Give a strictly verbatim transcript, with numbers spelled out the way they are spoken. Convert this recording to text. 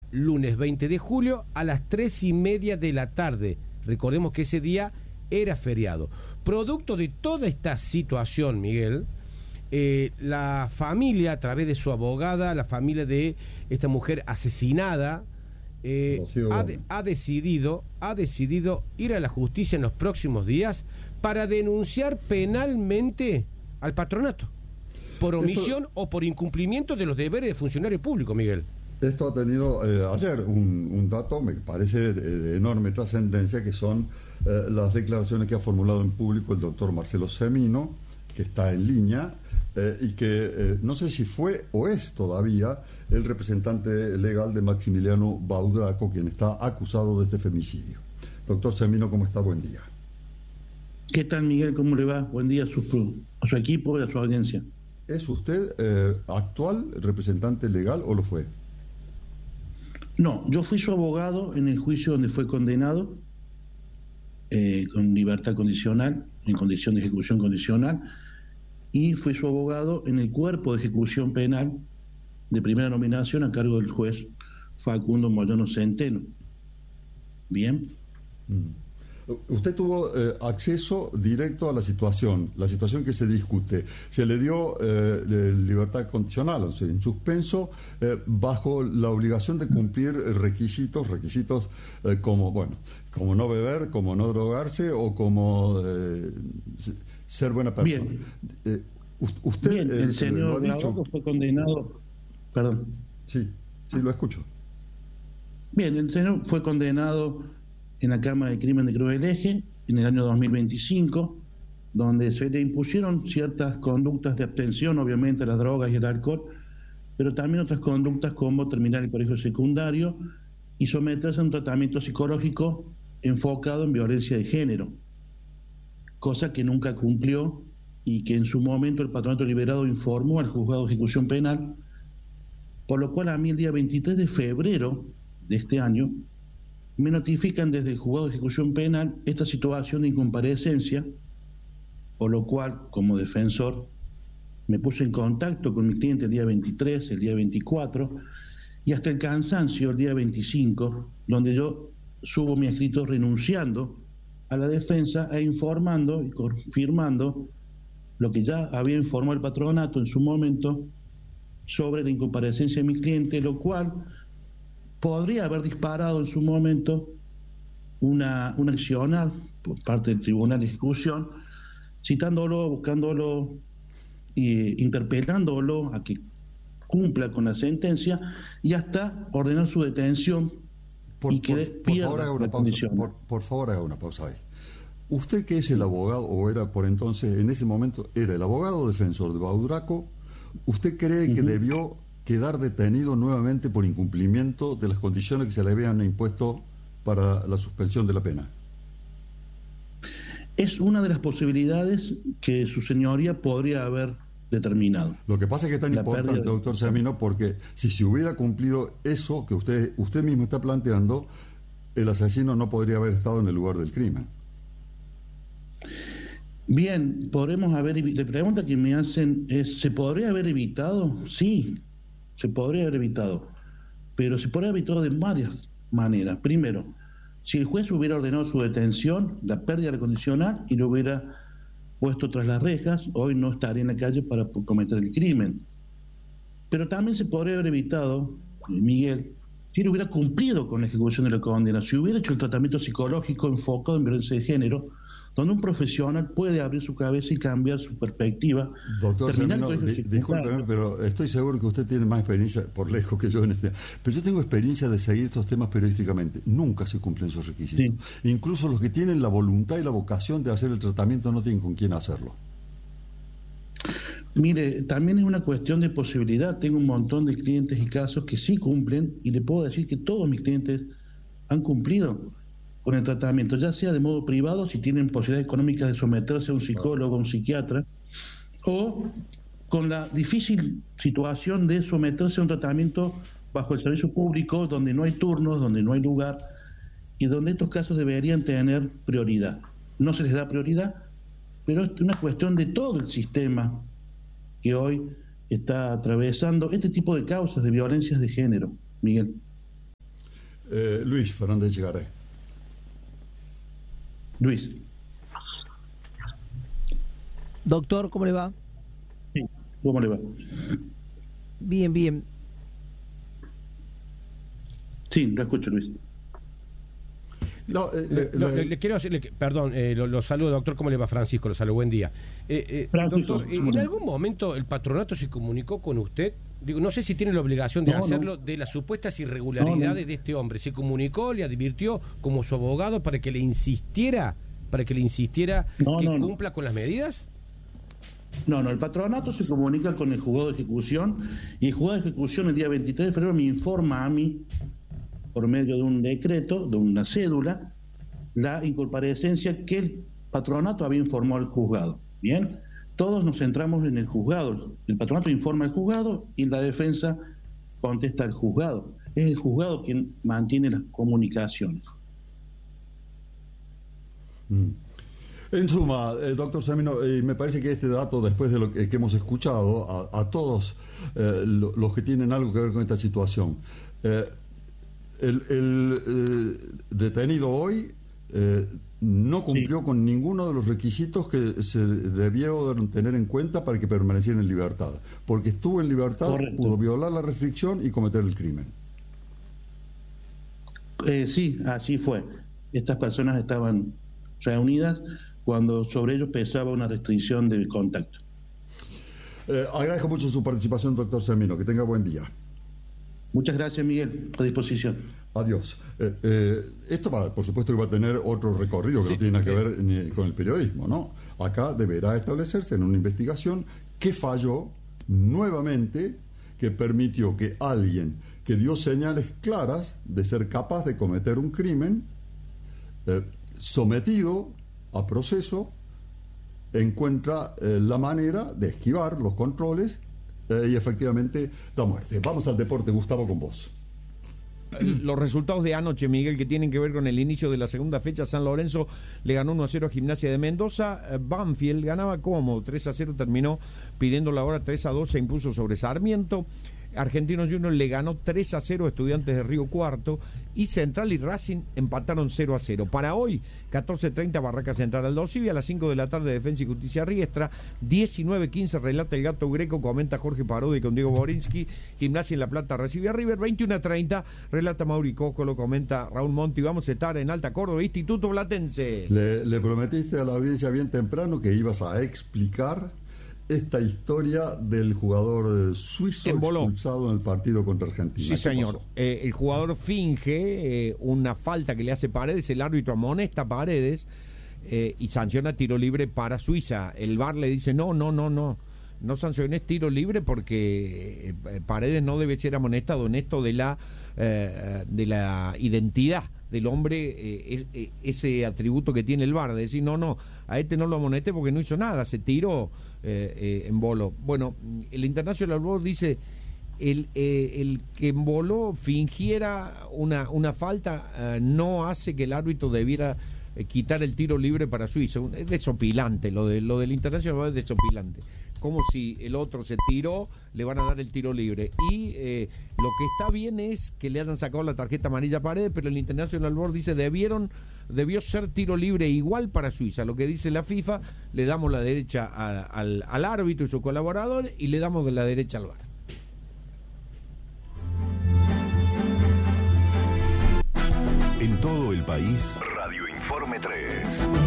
lunes veinte de julio, a las tres y media de la tarde. Recordemos que ese día era feriado. Producto de toda esta situación, Miguel, eh, la familia, a través de su abogada, la familia de esta mujer asesinada, eh, ha, de, ha decidido, ha decidido ir a la justicia en los próximos días para denunciar penalmente al patronato por omisión Esto... o por incumplimiento de los deberes de funcionario público, Miguel. Esto ha tenido eh, ayer un, un dato, me parece, de, de enorme trascendencia, que son eh, las declaraciones que ha formulado en público el doctor Marcelo Semino, que está en línea, eh, y que eh, no sé si fue o es todavía el representante legal de Maximiliano Baudraco, quien está acusado de este femicidio. Doctor Semino, ¿cómo está? Buen día. ¿Qué tal, Miguel? ¿Cómo le va? Buen día a su, a su equipo y a su audiencia. ¿Es usted eh, actual representante legal o lo fue? No, yo fui su abogado en el juicio donde fue condenado eh, con libertad condicional, en condición de ejecución condicional, y fui su abogado en el cuerpo de ejecución penal de primera nominación a cargo del juez Facundo Moyano Centeno. ¿Bien? Mm. Usted tuvo eh, acceso directo a la situación, la situación que se discute. Se le dio eh, libertad condicional, o sea, en suspenso, eh, bajo la obligación de cumplir requisitos, requisitos eh, como, bueno, como no beber, como no drogarse o como eh, ser buena persona. Bien. Eh, usted Bien, el eh, señor lo ha dicho. Navarro fue condenado. Perdón. Sí, sí, lo escucho. Bien, el señor fue condenado en la Cámara de Crimen de Cruz del Eje en el año dos mil veinticinco, donde se le impusieron ciertas conductas de abstención, obviamente las drogas y el alcohol, pero también otras conductas como terminar el colegio secundario y someterse a un tratamiento psicológico enfocado en violencia de género, cosa que nunca cumplió y que en su momento el Patronato Liberado informó al Juzgado de Ejecución Penal, por lo cual a mí el día veintitrés de febrero de este año me notifican desde el Juzgado de Ejecución Penal esta situación de incomparecencia, por lo cual, como defensor, me puse en contacto con mi cliente el día veintitrés, el día veinticuatro, y hasta el cansancio el día veinticinco, donde yo subo mi escrito renunciando a la defensa e informando y confirmando lo que ya había informado el patronato en su momento sobre la incomparecencia de mi cliente, lo cual podría haber disparado en su momento una, una accionar por parte del Tribunal de Ejecución, citándolo, buscándolo, eh, interpelándolo a que cumpla con la sentencia y hasta ordenar su detención por, y que por, por favor haga una pausa, por, por favor haga una pausa ahí. Usted, que es el abogado, o era por entonces, en ese momento, era el abogado defensor de Baudraco, ¿usted cree uh-huh. que debió quedar detenido nuevamente por incumplimiento de las condiciones que se le habían impuesto para la suspensión de la pena? Es una de las posibilidades que su señoría podría haber determinado. Lo que pasa es que es tan importante, doctor Semino, porque si se hubiera cumplido eso que usted, usted mismo está planteando, el asesino no podría haber estado en el lugar del crimen. Bien, podremos haber... La pregunta que me hacen es, ¿se podría haber evitado? Sí, se podría haber evitado, pero se podría haber evitado de varias maneras. Primero, si el juez hubiera ordenado su detención, la pérdida de condicional, y lo hubiera puesto tras las rejas, hoy no estaría en la calle para cometer el crimen. Pero también se podría haber evitado, Miguel, si él hubiera cumplido con la ejecución de la condena, si hubiera hecho el tratamiento psicológico enfocado en violencia de género, donde un profesional puede abrir su cabeza y cambiar su perspectiva. Doctor Semino, di, discúlpeme, pero estoy seguro que usted tiene más experiencia por lejos que yo en este. Pero yo tengo experiencia de seguir estos temas periodísticamente. Nunca se cumplen esos requisitos. Sí. Incluso los que tienen la voluntad y la vocación de hacer el tratamiento no tienen con quién hacerlo. Mire, también es una cuestión de posibilidad. Tengo un montón de clientes y casos que sí cumplen, y le puedo decir que todos mis clientes han cumplido con el tratamiento, ya sea de modo privado, si tienen posibilidades económicas de someterse a un psicólogo, a un psiquiatra, o con la difícil situación de someterse a un tratamiento bajo el servicio público, donde no hay turnos, donde no hay lugar, y donde estos casos deberían tener prioridad. No se les da prioridad, pero es una cuestión de todo el sistema que hoy está atravesando este tipo de causas de violencias de género, Miguel. Eh, Luis Fernández Llegaré. Luis. Doctor, ¿cómo le va? Sí, ¿cómo le va? Bien, bien. Sí, lo escucho, Luis. No, eh, Le, le- lo- le- le quiero decirle que, perdón, eh, lo, lo saludo, doctor. ¿Cómo le va, Francisco? Lo saludo, buen día. Eh, eh, Francisco, doctor, eh, ¿cómo ¿en le va? algún momento el patronato se comunicó con usted? Digo, no sé si tiene la obligación de No, hacerlo, no. de las supuestas irregularidades No, no. de este hombre. ¿Se comunicó, le advirtió como su abogado para que le insistiera, para que le insistiera No, que no, no. cumpla con las medidas? No, no, el patronato se comunica con el juzgado de ejecución y el juzgado de ejecución el día veintitrés de febrero me informa a mí, por medio de un decreto, de una cédula, la incomparecencia que el patronato había informado al juzgado. Bien, todos nos centramos en el juzgado. El patronato informa al juzgado y la defensa contesta al juzgado. Es el juzgado quien mantiene las comunicaciones. Mm. En suma, eh, doctor Semino, eh, me parece que este dato, después de lo que, que hemos escuchado, a, a todos eh, lo- los que tienen algo que ver con esta situación, eh, el, el, eh, detenido hoy eh, no cumplió Sí. con ninguno de los requisitos que se debieron tener en cuenta para que permaneciera en libertad, porque estuvo en libertad, Correcto. pudo violar la restricción y cometer el crimen. Eh, sí, así fue. Estas personas estaban reunidas cuando sobre ellos pesaba una restricción de contacto. Eh, agradezco mucho su participación, doctor Semino. Que tenga buen día. Muchas gracias, Miguel. A disposición. Adiós. Eh, eh, esto, va, por supuesto, que va a tener otro recorrido que Sí, no tiene nada que eh. ver ni con el periodismo, ¿no? Acá deberá establecerse en una investigación qué falló nuevamente que permitió que alguien que dio señales claras de ser capaz de cometer un crimen, eh, sometido a proceso, encuentra eh, la manera de esquivar los controles eh, y efectivamente da muerte. Vamos al deporte, Gustavo, con vos. Los resultados de anoche, Miguel, que tienen que ver con el inicio de la segunda fecha. San Lorenzo le ganó uno a cero a Gimnasia de Mendoza. Eh, Banfield ganaba cómodo, tres a cero, terminó pidiendo la hora, tres a dos se impuso sobre Sarmiento. Argentinos Juniors le ganó tres a cero a Estudiantes de Río Cuarto y Central y Racing empataron cero a cero. Para hoy, catorce treinta Barraca Central Aldosivi, y a las cinco de la tarde Defensa y Justicia Riestra, diecinueve quince relata el Gato Greco, comenta Jorge Parodi con Diego Borinsky, Gimnasia en La Plata recibe a River, veintiuno treinta relata Mauri Cócolo, comenta Raúl Monti. Vamos a estar en Alta Córdoba, Instituto Platense. Le, le prometiste a la audiencia bien temprano que ibas a explicar esta historia del jugador eh, suizo Emboló. expulsado en el partido contra Argentina. Sí, ¿Qué señor. pasó? Eh, el jugador finge eh, una falta que le hace Paredes, el árbitro amonesta a Paredes eh, y sanciona tiro libre para Suiza. El V A R le dice, no, no, no, no, no sanciones tiro libre porque eh, Paredes no debe ser amonestado en esto de la, eh, de la identidad del hombre, eh, es, eh, ese atributo que tiene el V A R, de decir, no, no, a este no lo amoneste porque no hizo nada, se tiró eh, eh, en bolo. Bueno, el International Board dice, el, eh, el que en bolo fingiera una, una falta eh, no hace que el árbitro debiera eh, quitar el tiro libre para Suiza. Es desopilante, lo, de, lo del International Board es desopilante. Como si el otro se tiró, le van a dar el tiro libre. Y eh, lo que está bien es que le hayan sacado la tarjeta amarilla a Paredes, pero el International Board dice debieron, debió ser tiro libre igual para Suiza. Lo que dice la FIFA, le damos la derecha a, al, al árbitro y su colaborador y le damos de la derecha al V A R. En todo el país, Radio Informe tres.